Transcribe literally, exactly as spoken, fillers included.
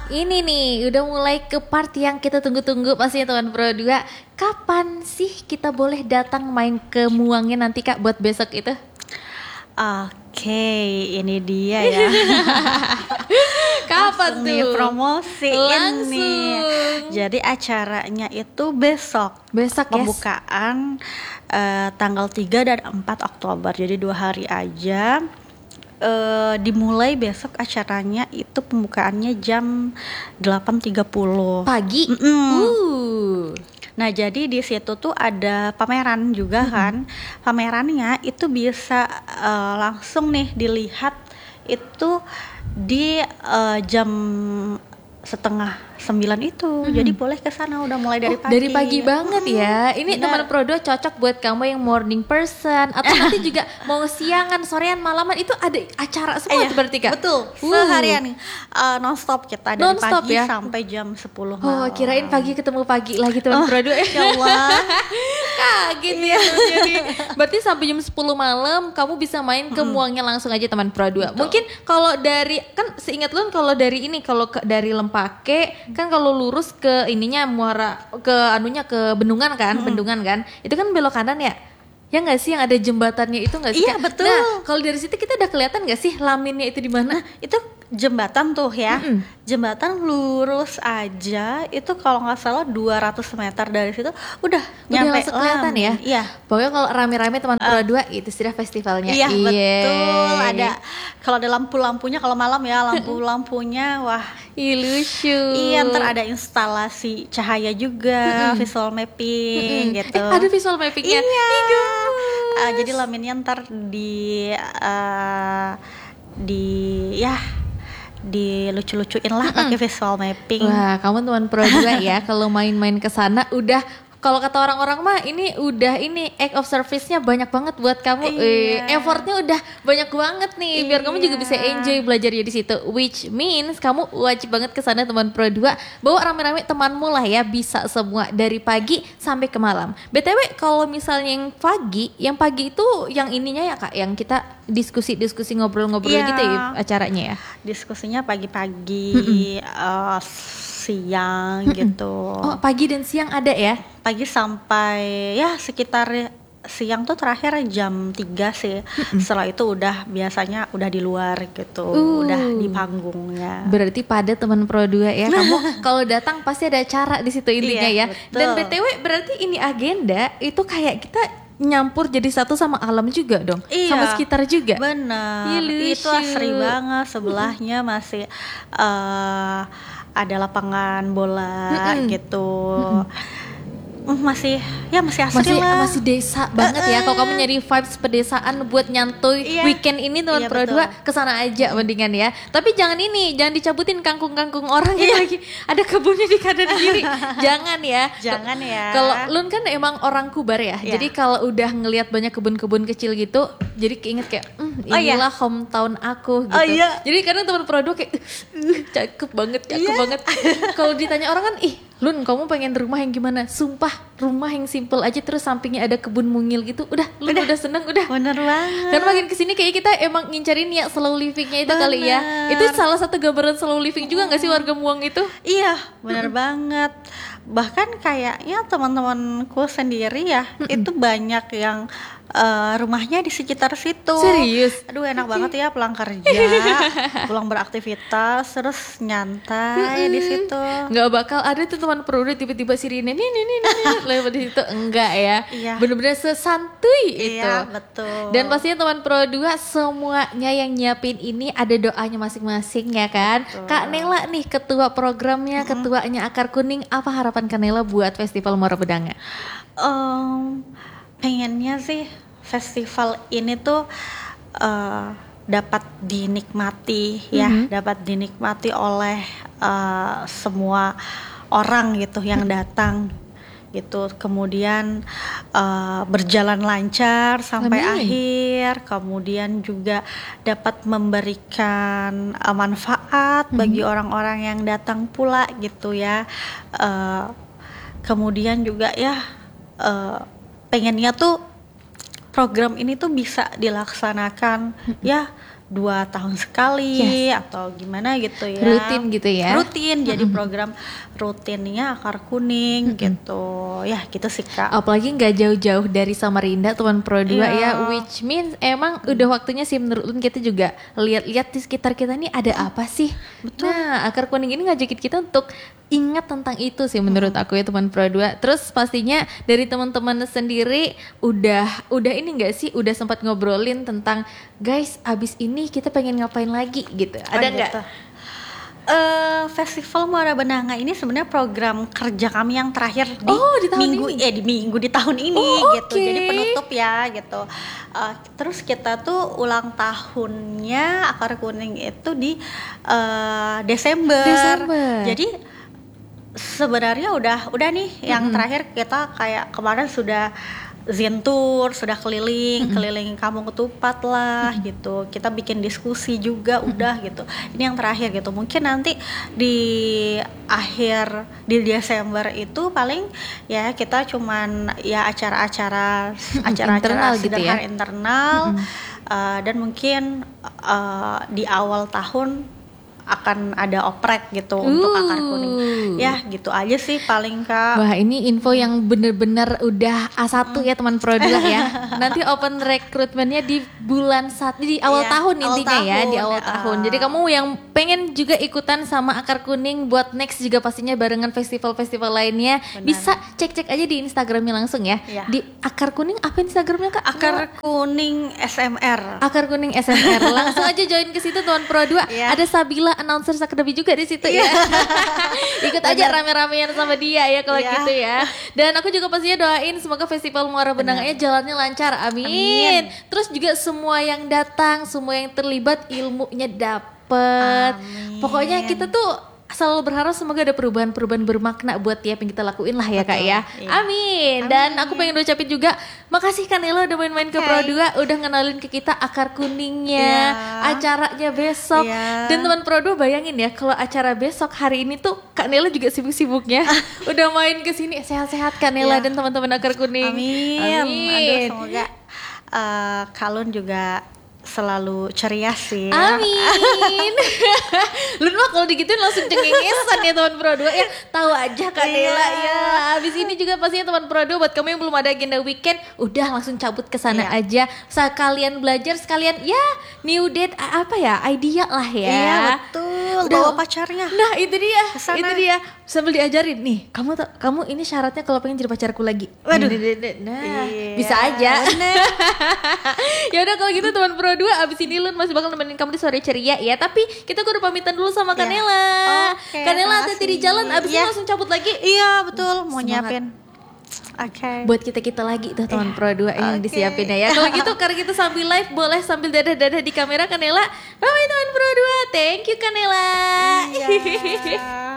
Ini nih, udah mulai ke part yang kita tunggu-tunggu pastinya teman Pro dua. Kapan sih kita boleh datang main ke Muangnya nanti Kak buat besok itu? Oke, ini dia ya. Kapan Langsung tuh? nih promosiin Langsung. nih. Jadi acaranya itu besok. Besok, yes. Pembukaan eh, tanggal tiga dan empat Oktober. Jadi dua hari aja. Eh, dimulai besok acaranya itu pembukaannya jam delapan tiga puluh Pagi. Mm-mm. Uh. Nah, jadi di situ tuh ada pameran juga kan. Pamerannya itu bisa uh, langsung nih dilihat itu di uh, jam setengah sembilan itu. Jadi boleh ke sana udah mulai dari Oh, pagi. dari pagi banget ya. Ini Benar. teman Pro dua cocok buat kamu yang morning person atau nanti juga mau siangan, sorean, malaman itu ada acara semua Iya, tuh berarti Kak. betul. Uh. Seharian nih uh, nonstop kita dari Non-stop pagi ya? sampai jam sepuluh Oh, malam. kirain pagi ketemu pagi lagi teman Pro dua. Ya Allah. Kaget ya. Jadi berarti sampai jam sepuluh malam kamu bisa main ke Muangnya langsung aja teman Pro dua. Mungkin kalau dari kan seingat lu kalau dari ini kalau ke, dari Lempake kan kalau lurus ke ininya Muara ke anunya ke Bendungan kan, Bendungan kan. Itu kan belok kanan ya. Ya nggak sih yang ada jembatannya itu nggak sih? Iya, Kak? betul. Nah, kalau dari situ kita udah kelihatan nggak sih laminnya itu di mana? Itu jembatan tuh ya. Mm-mm. Jembatan lurus aja itu kalau nggak salah dua ratus meter dari situ udah, Udah nyampe langsung kelihatan Lamin. ya. Iya. Pokoknya kalau rame-rame teman Pro dua itu sudah festivalnya. Iya, betul. Iya. Ada kalau ada lampu-lampunya kalau malam ya, lampu-lampunya wah. Ih, lucu. Iya, ntar ada instalasi cahaya juga, visual mapping Mm-mm. gitu. Eh, ada visual mappingnya. Iya. Ih, gemes. Uh, jadi laminnya ntar di uh, di ya di lucu-lucuin lah pakai visual mapping. Wah, kamu teman Pro dua ya. Kalau main-main ke sana udah kalau kata orang-orang mah ini udah ini act of service-nya banyak banget buat kamu. Iya. Eh, effortnya udah banyak banget nih biar kamu juga bisa enjoy belajarnya di situ. Which means kamu wajib banget ke sana teman Pro dua. Bawa rame-rame temanmu lah ya, bisa semua dari pagi sampai ke malam. B T W kalau misalnya yang pagi, yang pagi itu yang ininya ya Kak, yang kita diskusi-diskusi ngobrol-ngobrol Iya. gitu ya acaranya ya. Diskusinya pagi-pagi, uh, siang gitu. Oh, pagi dan siang ada ya? Pagi sampai ya sekitar siang tuh terakhir jam tiga sih. Setelah itu udah biasanya udah di luar gitu, Uh. udah di panggungnya. Berarti pada teman Pro dua ya. Kamu kalau datang pasti ada acara di situ intinya Iya, ya. betul. Dan B T W berarti ini agenda itu kayak kita nyampur jadi satu sama alam juga dong. Iya, sama sekitar juga. Bener. Ih, lucu. Itu asri banget. Sebelahnya masih uh, ada lapangan bola Mm-mm. gitu. Mm, masih ya masih asri Masih lah. masih desa banget ya. Kalau kamu nyari vibes pedesaan buat nyantuy Iya. weekend ini teman Iya, Pro betul. dua kesana aja mendingan ya. Tapi jangan ini, jangan dicabutin kangkung-kangkung orang yang Iya. lagi ada kebunnya di kanan kiri. Jangan ya. Jangan ya. Kalau Lun kan emang orang Kubar ya. Iya. Jadi kalau udah ngelihat banyak kebun-kebun kecil gitu, jadi keinget kayak "Hmm, Oh, iya. inilah hometown aku gitu. Oh, iya. Jadi kadang teman Pro dua kayak "Uh, cakep banget, cakep Iya. banget." Kalau ditanya orang kan, "Ih, Lun, kamu pengen rumah yang gimana?" Sumpah, rumah yang simple aja terus sampingnya ada kebun mungil gitu. Udah, Lun udah, Udah. seneng udah. Bener banget. Karena makin kesini kayak kita emang ngincarin ya slow livingnya itu kali ya. Bener. Itu salah satu gambaran slow living juga nggak sih warga Muang itu? Iya, bener banget. Bahkan kayaknya teman-temanku sendiri ya, itu banyak yang eh, rumahnya di sekitar situ. Serius? Aduh, enak banget ya pulang kerja, pulang beraktivitas, terus nyantai di situ. Nggak bakal ada tuh teman Pro dua tiba-tiba sirine nih nih nih nih nih, lewat di situ, enggak ya. Iya. Bener-bener sesantuy itu. Iya, betul. Dan pastinya teman Pro dua semuanya yang nyiapin ini ada doanya masing-masing ya kan. Kak Nela nih ketua programnya, ketuanya Akar Kuning, apa harapan Kak Nela buat Festival Muara Bedanga? Em, pengennya sih festival ini tuh eh, dapat dinikmati ya, dapat dinikmati oleh eh, semua orang gitu yang datang gitu. Kemudian eh, berjalan lancar sampai Amin. akhir. Kemudian juga dapat memberikan eh, manfaat bagi orang-orang yang datang pula gitu ya. Eh, kemudian juga ya eh, pengennya tuh program ini tuh bisa dilaksanakan ya dua tahun sekali Yes. atau gimana gitu ya. Rutin gitu ya. Rutin, jadi program rutinnya Akar Kuning gitu. Ya gitu sih Kak. Apalagi nggak jauh-jauh dari Samarinda teman Pro dua Iya. ya, which means emang udah waktunya sih menurut Lun kita juga lihat-lihat di sekitar kita nih ada apa sih. Betul. Nah, Akar Kuning ini ngajakin kita untuk ingat tentang itu sih menurut aku ya teman Pro dua. Terus pastinya dari teman-teman sendiri udah udah ini enggak sih udah sempat ngobrolin tentang guys abis ini kita pengen ngapain lagi gitu. Ada Oh, nggak? gitu. Eh, Festival Muara Benanga ini sebenarnya program kerja kami yang terakhir di, Oh, di tahun minggu ini? eh di minggu di tahun ini Oh, gitu. oke. Jadi penutup ya gitu. Eh, terus kita tuh ulang tahunnya Akar Kuning itu di eh, Desember. Desember. Jadi sebenarnya udah udah nih yang terakhir kita kayak kemarin sudah Zen tour, sudah keliling, keliling Kampung Ketupat lah gitu. Kita bikin diskusi juga udah gitu. Ini yang terakhir gitu. Mungkin nanti di akhir di Desember itu paling ya kita cuman ya acara-acara acara-acara Internal gitu ya? sederhana internal uh, dan mungkin uh, di awal tahun akan ada oprek gitu untuk Akar Kuning. Ya gitu aja sih paling Kak. Wah ini info yang bener-bener udah A satu ya teman Pro dua ya. Nanti open recruitmentnya di bulan satu di awal Iya, tahun awal intinya ya tahun, di awal ya. tahun. Jadi kamu yang pengen juga ikutan sama Akar Kuning buat next juga pastinya barengan festival-festival lainnya Benar. bisa cek-cek aja di Instagramnya langsung ya. Iya. Di Akar Kuning apa Instagramnya Kak? Akar Kuning S M R. Akar Kuning S M R. Langsung aja join ke situ teman Pro dua. Iya. Ada Sabila Announcers Academy juga di situ ya. Ikut aja rame-ramean sama dia ya kalau Iya. gitu ya. Dan aku juga pastinya doain semoga Festival Muara Benangnya jalannya lancar. Amin. Amin. Terus juga semua yang datang, semua yang terlibat ilmunya dapet. Amin. Pokoknya kita tuh selalu berharap semoga ada perubahan-perubahan bermakna buat tiap yang kita lakuin lah ya Kak Betul, ya. iya. Amin. Dan aku pengen ucapin juga makasih Kanela udah main-main ke Hai. Pro dua, udah ngenalin ke kita Akar Kuningnya, Iya. acaranya besok. Iya. Dan teman Pro dua bayangin ya kalau acara besok hari ini tuh Kak Nela juga sibuk-sibuknya udah main ke sini. Sehat-sehat Kak Nela Iya. dan teman-teman Akar Kuning. Amin. Amin. Aduh semoga uh, Kalun juga selalu ceria sih. Amin. Lu mah kalau digituin langsung cengengesan ya teman Pro dua ya. Tahu aja Kak Iya. Nela ya. Abis ini juga pastinya teman Pro dua buat kamu yang belum ada agenda weekend, udah langsung cabut ke sana Iya. aja. Sekalian belajar, sekalian ya new date a- apa ya? Idea lah ya. Iya betul. Udah. Bawa pacarnya. Nah, itu dia. Kesana. Itu dia. Sambil diajarin nih, kamu ta- kamu ini syaratnya kalau pengen jadi pacarku lagi. Waduh. Nah, Iya, bisa aja. bener. Ya udah kalau gitu teman Pro dua abis ini Lun masih bakal nemenin kamu di sore ceria ya. Tapi kita kudu pamitan dulu sama Iya. Kanela. Oke, Kanela makasih. hati-hati di jalan abis ini Iya. langsung cabut lagi. Iya betul. Mau Semangat. nyiapin. Oke. Buat kita-kita lagi tuh teman Pro dua yang Oke. disiapin ya. Kalau gitu karena kita sambil live boleh sambil dadah-dadah di kamera Kanela. Bye teman Pro dua. Thank you Kanela. Iya.